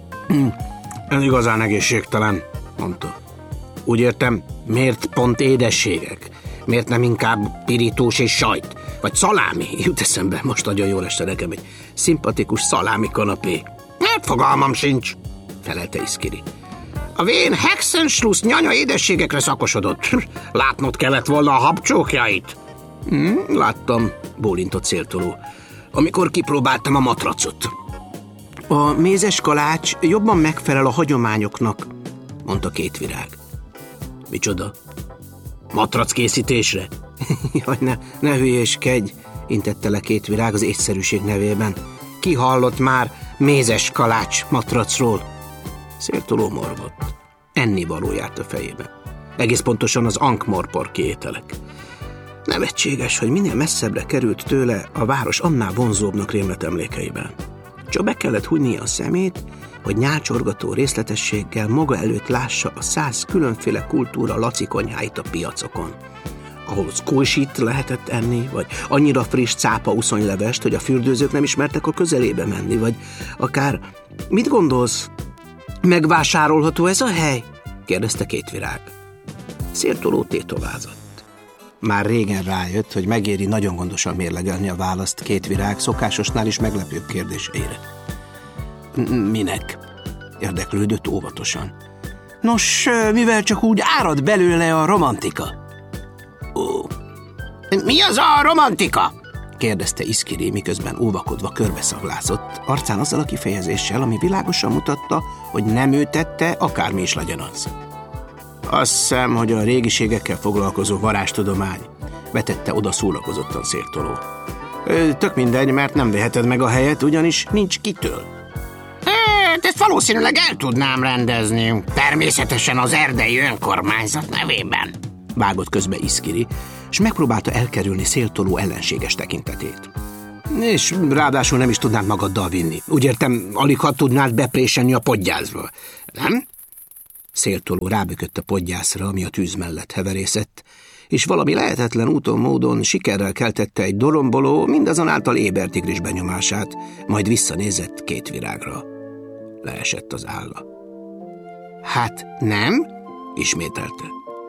Ez igazán egészségtelen, mondta. Úgy értem, miért pont édességek? Miért nem inkább pirítós és sajt? Vagy szalámi? Jut eszembe, most nagyon jól este nekem egy szimpatikus szalámi kanapé. Hát fogalmam sincs, felelte Iszkiri. A vén Hexenschluss nyanya édességekre szakosodott. Látnod kellett volna a habcsókjait. Láttam, bólintott Széltoló, amikor kipróbáltam a matracot. A mézes kalács jobban megfelel a hagyományoknak, mondta Két Virág. Micsoda? Matrac készítésre? Jaj, ne hülyéskedj, intette le Két Virág az észszerűség nevében. Ki hallott már mézes kalács matracról? Széltoló morgott. Ennivaló járt a fejébe. Egész pontosan az ankh-morporki ételek. Nevetséges, hogy minél messzebbre került tőle, a város annál vonzóbbnak rémlett emlékeiben. Csak be kellett hújnia a szemét, hogy nyálcsorgató részletességgel maga előtt lássa a 100 különféle kultúra lacikonyháit a piacokon, ahol szkósit lehetett enni, vagy annyira friss cápa uszonylevest, hogy a fürdőzők nem ismertek a közelébe menni, vagy akár, mit gondolsz, megvásárolható ez a hely? kérdezte Két Virág. Széltoló tétovázott. Már régen rájött, hogy megéri nagyon gondosan mérlegelni a választ Két Virág szokásosnál is meglepőbb kérdéseire. Minek? Érdeklődött óvatosan. Nos, mivel csak úgy árad belőle a romantika? Ó, mi az a romantika? Kérdezte Iszkiri, miközben óvakodva körbeszaglázott, arcán azzal a kifejezéssel, ami világosan mutatta, hogy nem ő tette, akármi is legyen az. Azt hiszem, hogy a régiségekkel foglalkozó varázstudomány, vetette oda szórakozottan Széltoló. Tök mindegy, mert nem veheted meg a helyet, ugyanis nincs kitől. Ezt valószínűleg el tudnám rendezni, természetesen az erdei önkormányzat nevében. Vágott közbe Iszkiri, és megpróbálta elkerülni Széltoló ellenséges tekintetét. És ráadásul nem is tudnád magaddal vinni. Úgy értem, aligha tudnád bepréselni a podgyászba, nem? Széltoló rábökött a podgyászra, ami a tűz mellett heverészett, és valami lehetetlen úton módon sikerrel keltette egy doromboló, mindazonáltal éber tigris benyomását, majd visszanézett Kétvirágra. Leesett az álla. Hát nem? Ismételte.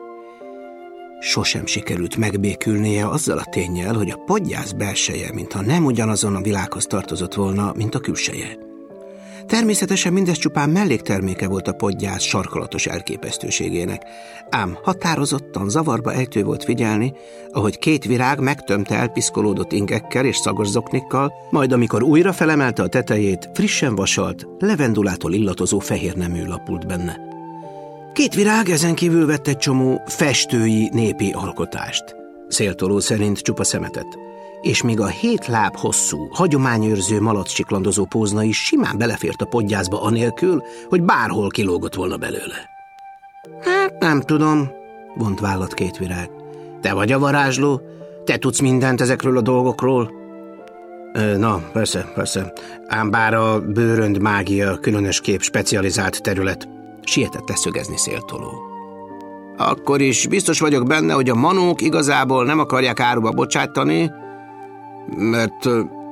Sosem sikerült megbékülnie azzal a ténnyel, hogy a podgyász belseje, mintha nem ugyanazon a világhoz tartozott volna, mint a külseje. Természetesen mindez csupán mellékterméke volt a podgyász sarkalatos elképesztőségének, ám határozottan zavarba ejtő volt figyelni, ahogy Kétvirág megtömte elpiszkolódott ingekkel és szagos zoknikkal, majd amikor újra felemelte a tetejét, frissen vasalt, levendulától illatozó fehérnemű lapult benne. Kétvirág ezen kívül vett egy csomó festői népi alkotást. Széltoló szerint csupa szemetet. És még a 7 láb hosszú, hagyományőrző malacsiklandozó pózna is simán belefért a podgyászba anélkül, hogy bárhol kilógott volna belőle. Hát nem tudom, vont vállat Kétvirág. Te vagy a varázsló? Te tudsz mindent ezekről a dolgokról? Na, persze. Ám bár a bőrönd mágia különösképp specializált terület, sietett leszögezni Széltoló. Akkor is biztos vagyok benne, hogy a manók igazából nem akarják áruba bocsátani, mert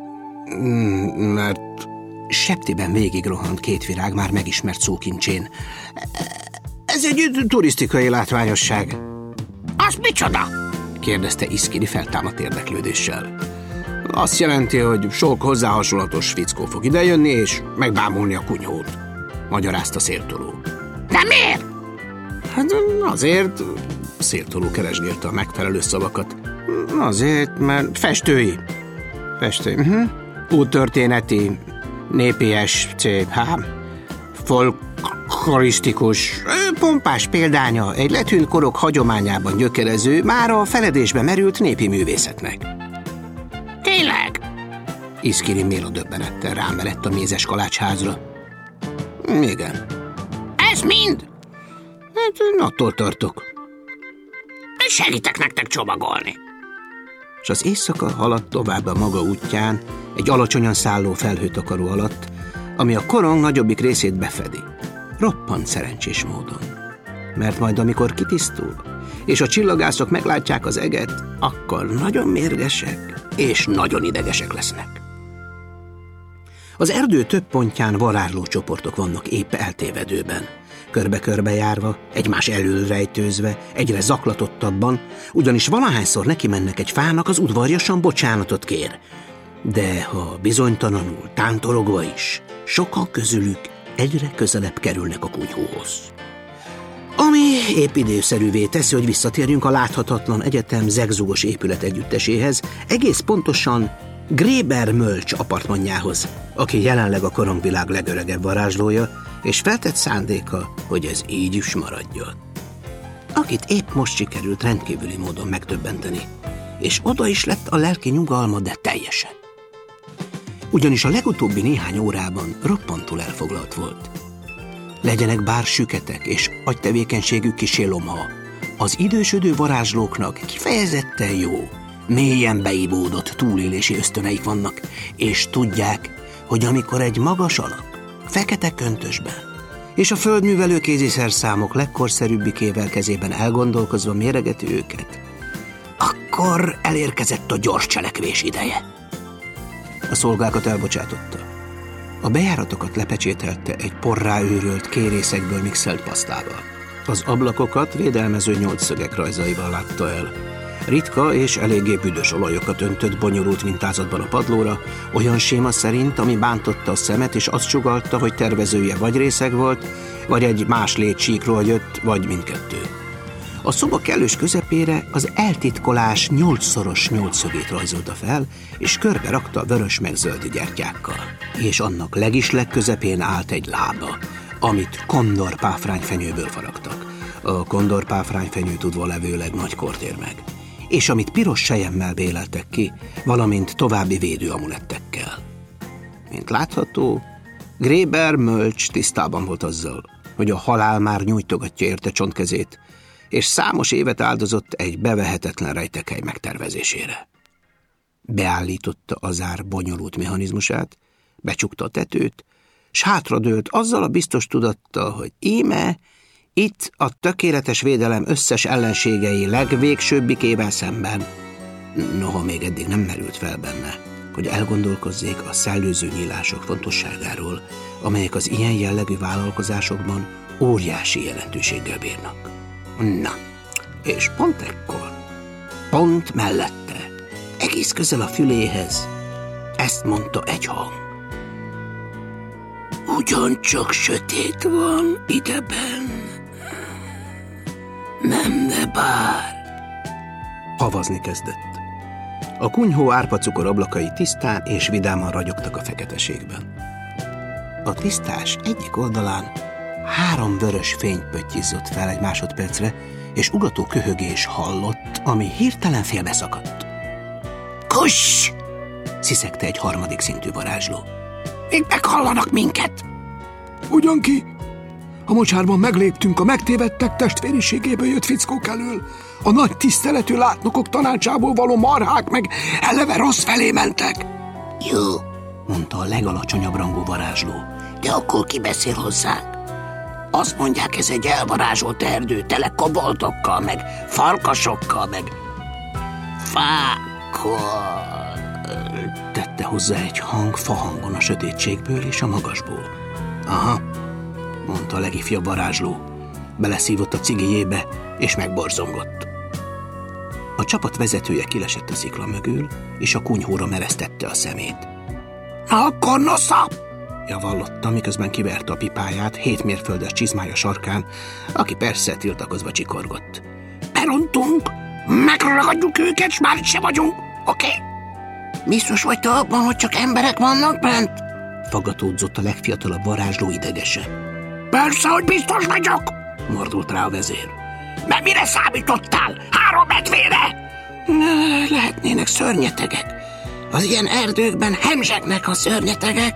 septiben végigrohant Kétvirág már megismert szókincsén. Ez egy turisztikai látványosság. Az micsoda? Kérdezte Iszkiri feltámadt érdeklődéssel. Azt jelenti, hogy sok hozzá hasonlatos fickó fog idejönni és megbámulni a kunyhót, magyarázta Széltoló. De miért? Hát azért, Széltoló keresgélte a megfelelő szavakat. Azért, mert festői. Úttörténeti, népies, folklorisztikus, pompás példánya egy letűnt korok hagyományában gyökerező, már a feledésbe merült népi művészetnek. Tényleg? Iszkiri mélodöbbenettel rámerett a mézes kalácsházra. Igen. Ez mind? Hát attól tartok. Segítek nektek csomagolni. És az éjszaka haladt tovább a maga útján, egy alacsonyan szálló felhőtakaró alatt, ami a korong nagyobbik részét befedi. Roppant szerencsés módon. Mert majd amikor kitisztul, és a csillagászok meglátják az eget, akkor nagyon mérgesek és nagyon idegesek lesznek. Az erdő több pontján varázsló csoportok vannak épp eltévedőben. Körbe-körbe járva, egymás elől rejtőzve, egyre zaklatottabban, ugyanis valahányszor neki mennek egy fának, az udvarjasan bocsánatot kér. De ha bizonytalanul, tántorogva is, sokan közülük egyre közelebb kerülnek a kunyhóhoz. Ami épp időszerűvé teszi, hogy visszatérjünk a láthatatlan egyetem zegzugos épület együtteséhez, egész pontosan Gréber Mölcs apartmanjához, aki jelenleg a korongvilág legöregebb varázslója, és feltett szándéka, hogy ez így is maradjon. Akit épp most sikerült rendkívüli módon megdöbbenteni, és oda is lett a lelki nyugalma, de teljesen. Ugyanis a legutóbbi néhány órában roppantul elfoglalt volt. Legyenek bár süketek és agytevékenységük kissé lomha, az idősödő varázslóknak kifejezetten jó, mélyen beivódott túlélési ösztöneik vannak, és tudják, hogy amikor egy magas alak, fekete köntösben, és a földművelő kéziszerszámok legkorszerűbbikével kezében elgondolkozva méregeti őket, akkor elérkezett a gyors cselekvés ideje. A szolgákat elbocsátotta. A bejáratokat lepecsételte egy porrá őrölt kérészekből mixelt pasztával. Az ablakokat védelmező 8 szögek rajzaival látta el. Ritka és eléggé büdös olajokat öntött bonyolult mintázatban a padlóra, olyan séma szerint, ami bántotta a szemet, és azt sugallta, hogy tervezője vagy részeg volt, vagy egy más létsíkról jött, vagy mindkettő. A szoba kellős közepére az eltitkolás 8-szoros nyolcszögét rajzolta fel, és körbe rakta vörös meg zöld gyertyákkal. És annak legközepén állt egy lába, amit kondorpáfrányfenyőből faragtak. A kondorpáfrányfenyő tudva levőleg nagy kort ér meg, és amit piros selyemmel béleltek ki, valamint további védőamulettekkel. Mint látható, Gréber Mölcs tisztában volt azzal, hogy a halál már nyújtogatja érte csontkezét, és számos évet áldozott egy bevehetetlen rejtekhely megtervezésére. Beállította az ár bonyolult mechanizmusát, becsukta a tetőt, s hátradőlt azzal a biztos tudattal, hogy íme itt a tökéletes védelem összes ellenségei legvégsőbbikével szemben. Noha még eddig nem merült fel benne, hogy elgondolkozzék a szellőző nyílások fontosságáról, amelyek az ilyen jellegű vállalkozásokban óriási jelentőséggel bírnak. Na, és pont ekkor, pont mellette, egész közel a füléhez, ezt mondta egy hang. Ugyancsak sötét van ideben, nem de bár. Havazni kezdett. A kunyhó árpacukor ablakai tisztán és vidáman ragyogtak a feketeségben. A tisztás egyik oldalán 3 vörös fény pöttyizott fel egy másodpercre, és ugató köhögés hallott, ami hirtelen félbeszakadt. Kuss! Sziszegte egy harmadik szintű varázsló. Még meghallanak minket! Ugyan ki? A mocsárban megléptünk a megtévedtek testvériségéből jött fickók elől. A nagy tiszteletű látnokok tanácsából való marhák meg eleve rossz felé mentek. Jó, mondta a legalacsonyabb rangú varázsló. De akkor ki beszél hozzánk? Azt mondják, ez egy elvarázsolt erdő, tele koboldokkal, meg farkasokkal, meg fákkal, tette hozzá egy hang fahangon a sötétségből és a magasból. Aha, mondta a legifjabb varázsló. Beleszívott a cigijébe, és megborzongott. A csapat vezetője kilesett a szikla mögül, és a kunyhóra meresztette a szemét. Na akkor nosza! Javallotta, miközben kiverte a pipáját 7 mérföldes csizmája sarkán, aki persze tiltakozva csikorgott. Berontunk, megragadjuk őket, s már itt se vagyunk, oké? Biztos vagy te abban, hogy csak emberek vannak bent? Faggatódzott a legfiatalabb varázsló idegesen. Persze, hogy biztos vagyok, mordult rá a vezér. De mire számítottál? 3 medvére? Lehetnének szörnyetegek. Az ilyen erdőkben hemzsegnek a szörnyetegek.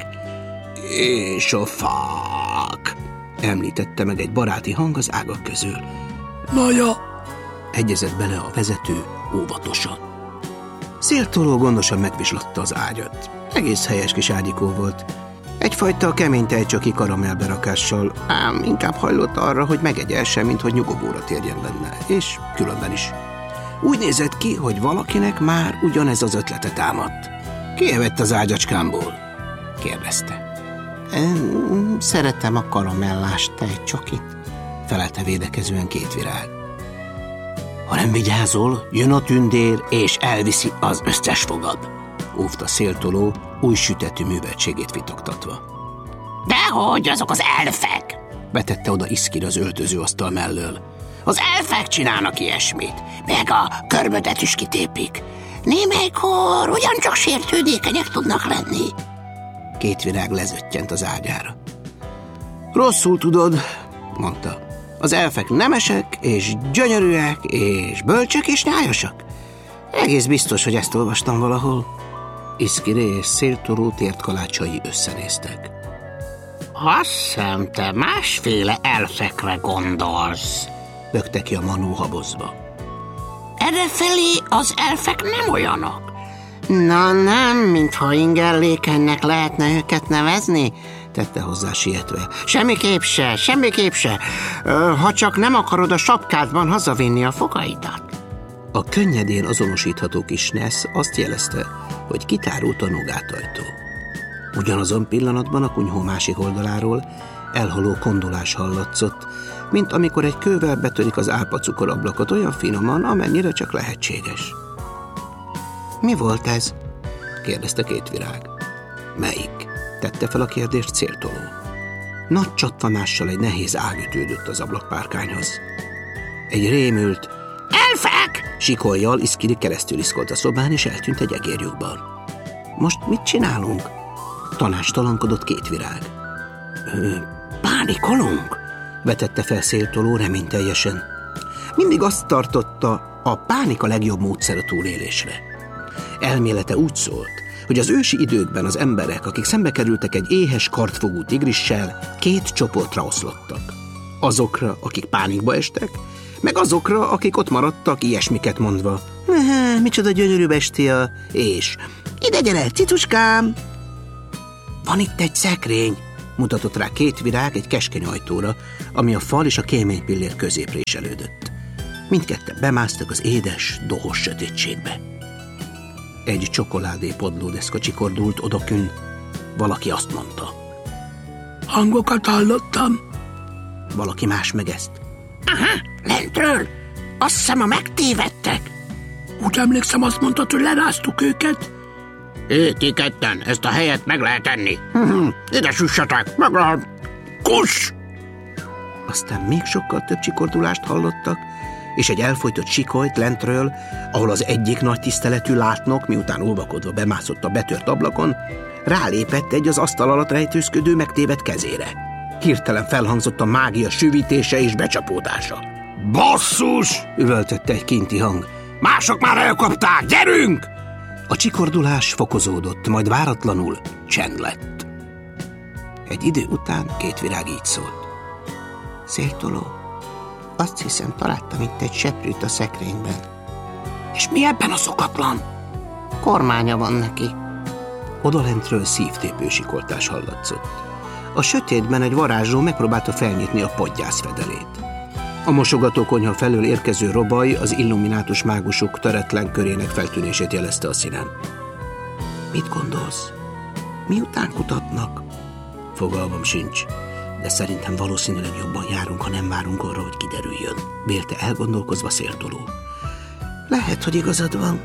És a fák, említette meg egy baráti hang az ágak közül. Naja, egyezett bele a vezető óvatosan. Széltoló gondosan megvislatta az ágyat. Egész helyes kis ágyikó volt. Egyfajta kemény tejcsoki karamellberakással, ám inkább hajlott arra, hogy megegyelse, mint hogy nyugovóra térjen benne, és különben is. Úgy nézett ki, hogy valakinek már ugyanez az ötlete támadt. Ki evett az ágyacskámból? Kérdezte. Szeretem a karamellás tejcsokit, felelte védekezően 2 virág. Ha nem vigyázol, jön a tündér, és elviszi az összes fogad, óvta Széltoló új sütetű műveltségét vitogtatva. Dehogy, azok az elfek! Vetette oda Iszkir az öltözőasztal mellől. Az elfek csinálnak ilyesmit, meg a körmödet is kitépik. Némelykor ugyancsak sértődékenyek tudnak lenni. 2 virág lezöttyent az ágyára. Rosszul tudod, mondta. Az elfek nemesek, és gyönyörűek, és bölcsek, és nyájasak. Egész biztos, hogy ezt olvastam valahol. Iszkiré és Széltoló tértkalácsai összenéztek. Azt hiszem, te másféle elfekre gondolsz, bökte ki a manó habozva. Errefelé az elfek nem olyanok. Na nem, mintha ingerlékenynek lehetne őket nevezni, tette hozzá sietve. Semmiképp se. Ha csak nem akarod a sapkádban hazavinni a fogaidat. A könnyedén azonosítható kis Nesz azt jelezte, hogy kitárult a nogátajtó. Ugyanazon pillanatban a kunyhó másik oldaláról elhaló kondolás hallatszott, mint amikor egy kővel betörik az álpacukorablakot olyan finoman, amennyire csak lehetséges. Mi volt ez? kérdezte Kétvirág. Melyik? Tette fel a kérdést Széltoló. Nagy csattvanással egy nehéz ág ütődött az ablakpárkányhoz. Egy rémült elfek! Sikolyjal Iszkiri keresztül iszkolt a szobán, és eltűnt egy egérlyukban. Most mit csinálunk? Tanástalankodott Kétvirág. Pánikolunk? Vetette fel Széltoló reményteljesen. Mindig azt tartotta, a pánik a legjobb módszer a túlélésre. Elmélete úgy szólt, hogy az ősi időkben az emberek, akik szembe kerültek egy éhes kartfogú tigrissel, 2 csoportra oszlottak. Azokra, akik pánikba estek, meg azokra, akik ott maradtak, ilyesmiket mondva. Micsoda gyönyörű bestia, és ide gyere, cicuskám! Van itt egy szekrény, mutatott rá Kétvirág egy keskeny ajtóra, ami a fal és a kéménypillér közé préselődött. Mindketten bemásztak az édes, dohos sötétségbe. Egy csokoládé padlódeszka csikordult odakün. Valaki azt mondta. Hangokat hallottam. Valaki más meg ezt. Aha, lentről. Azt hiszem, a megtévedtek. Úgy emlékszem, azt mondtad, hogy leráztuk őket. Ti ketten, ezt a helyet meg lehet enni. Ide süssetek, meg lehet. Kuss! Aztán még sokkal több csikordulást hallottak, és egy elfojtott sikolyt lentről, ahol az egyik nagy tiszteletű látnok, miután óvakodva bemászott a betört ablakon, rálépett egy az asztal alatt rejtőzködő megtévedt kezére. Hirtelen felhangzott a mágia süvítése és becsapódása. Basszus! Üvöltötte egy kinti hang. Mások már elkapták, gyerünk! A csikordulás fokozódott, majd váratlanul csend lett. Egy idő után Kétvirág így szólt. Széltoló, azt hiszem, találtam itt egy seprűt a szekrényben. És mi ebben a szokatlan? Kormánya van neki. Odalentről szívtépő sikoltás hallatszott. A sötétben egy varázsló megpróbálta felnyitni a podgyász fedelét. A mosogatókonyha felől érkező robaj az illuminátus mágusok töretlen körének feltűnését jelezte a színen. Mit gondolsz? Miután kutatnak? Fogalmam sincs, de szerintem valószínűleg jobban járunk, ha nem várunk arra, hogy kiderüljön, vélte elgondolkozva Széltoló. Lehet, hogy igazad van.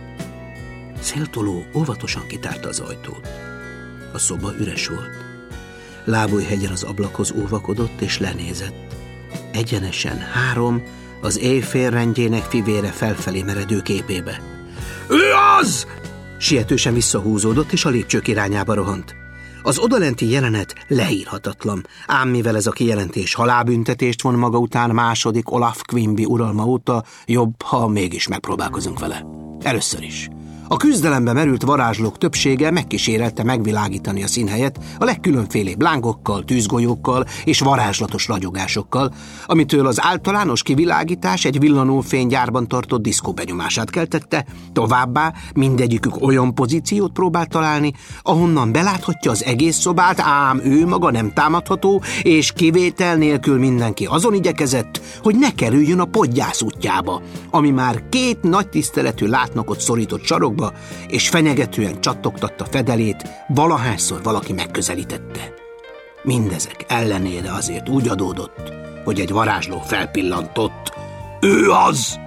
Széltoló óvatosan kitárta az ajtót. A szoba üres volt. Lábújhegyen az ablakhoz óvakodott és lenézett. Egyenesen 3 az éjfél rendjének fivére felfelé meredő képébe. Ő az! Sietősen visszahúzódott, és a lépcsők irányába rohant. Az odalenti jelenet leírhatatlan, ám mivel ez a kijelentés halálbüntetést von maga után második Olaf Quimby uralma óta, jobb, ha mégis megpróbálkozunk vele. Először is. A küzdelembe merült varázslók többsége megkísérelte megvilágítani a színhelyet a legkülönfélébb lángokkal, tűzgolyókkal és varázslatos ragyogásokkal, amitől az általános kivilágítás egy villanófénygyárban tartott diszkó benyomását keltette, továbbá mindegyikük olyan pozíciót próbált találni, ahonnan beláthatja az egész szobát, ám ő maga nem támadható, és kivétel nélkül mindenki azon igyekezett, hogy ne kerüljön a podgyász útjába, ami már 2 nagy tiszteletű látnokot szorított sarokba, és fenyegetően csattogtatta fedelét, valahányszor valaki megközelítette. Mindezek ellenére azért úgy adódott, hogy egy varázsló felpillantott. Ő az!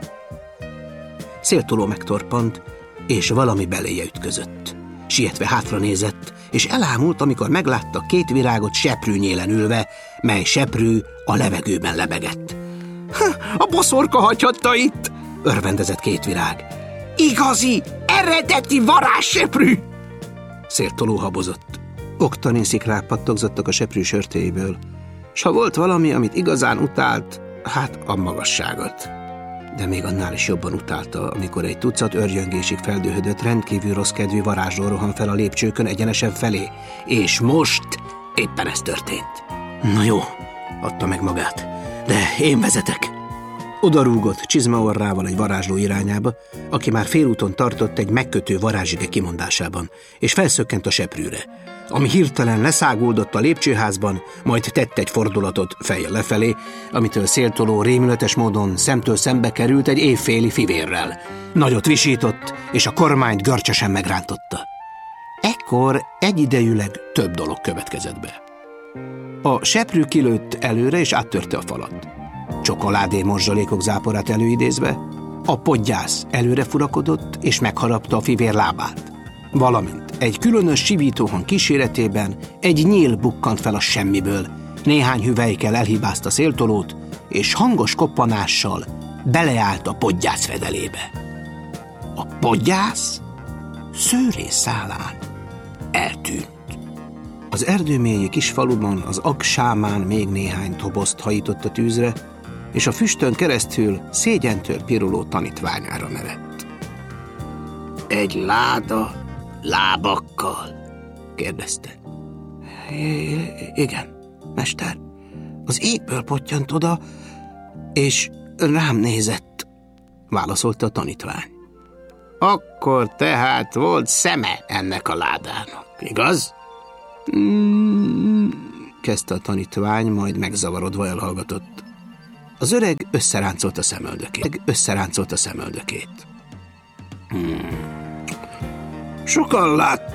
Széltoló megtorpant, és valami beléje ütközött. Sietve hátra nézett, és elámult, amikor meglátta Kétvirágot seprűnyélen ülve, mely seprű a levegőben lebegett. A boszorka hagyhatta itt! Örvendezett Kétvirág. Igazi, eredeti varázsseprű! Széltoló habozott. Oktani szikrák pattogzottak a seprű sörtéjéből, s ha volt valami, amit igazán utált, hát a magasságot. De még annál is jobban utálta, amikor egy tucat örjöngésig feldühödött, rendkívül rossz kedvű varázsló rohan fel a lépcsőkön egyenesen felé, és most éppen ez történt. Na jó, adta meg magát, de én vezetek. Odarúgott csizmaorrával egy varázsló irányába, aki már félúton tartott egy megkötő varázsige kimondásában, és felszökkent a seprűre, ami hirtelen leszáguldott a lépcsőházban, majd tett egy fordulatot fejjel lefelé, amitől Széltoló rémületes módon szemtől szembe került egy évféli fivérrel. Nagyot visított, és a kormányt görcsösen megrántotta. Ekkor egyidejűleg több dolog következett be. A seprű kilőtt előre és áttörte a falat. Csokoládé morzsalékok záporát előidézve, a podgyász előre furakodott és megharapta a fivér lábát. Valamint egy különös sivítóhang kíséretében egy nyíl bukkant fel a semmiből, néhány hüvelykkel elhibázta a széltolót, és hangos koppanással beleállt a podgyász fedelébe. A podgyász szőrészálán eltűnt. Az erdőmélyi kis faluban az agsámán még néhány tobozt hajított a tűzre, és a füstön keresztül szégyentől piruló tanítványára merett. Egy láda lábakkal? kérdezte. Igen, mester. Az égből pottyant oda, és rám nézett, válaszolta a tanítvány. Akkor tehát volt szeme ennek a ládának, igaz? Kezdte a tanítvány, majd megzavarodva elhallgatott. Az öreg összeráncolta szemöldökét. Sokan látták